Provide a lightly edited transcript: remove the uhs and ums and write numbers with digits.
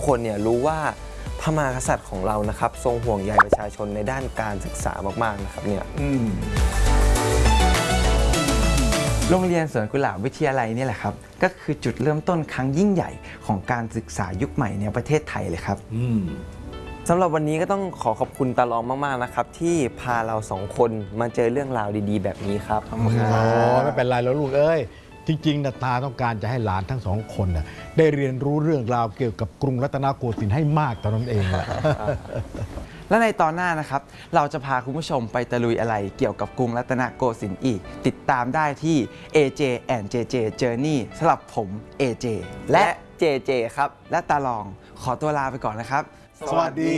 คนเนี่ยรู้ว่าพระมหากษัตริย์ของเรานะครับทรงห่วงใยประชาชนในด้านการศึกษามากๆนะครับเนี่ยโรงเรียนสวนกุหลาบวิทยาลัยนี่แหละครับก็คือจุดเริ่มต้นครั้งยิ่งใหญ่ของการศึกษายุคใหม่ในประเทศไทยเลยครับสำหรับวันนี้ก็ต้องขอบคุณตาลองมากๆนะครับที่พาเราสองคนมาเจอเรื่องราวดีๆแบบนี้ครับอ๋อไม่เป็นไรแล้วลูกเอ้ยจริงๆนะตาต้องการจะให้หลานทั้งสองคนน่ะได้เรียนรู้เรื่องราวเกี่ยวกับกรุงรัตนโกสินทร์ให้มากตอนนั้นเองแหละและในตอนหน้านะครับเราจะพาคุณผู้ชมไปตะลุยอะไรเกี่ยวกับกรุงรัตนโกสินทร์อีกติดตามได้ที่ AJ and JJ Journey สำหรับผม AJ และ JJ ครับและตาลองขอตัวลาไปก่อนนะครับสวัสดี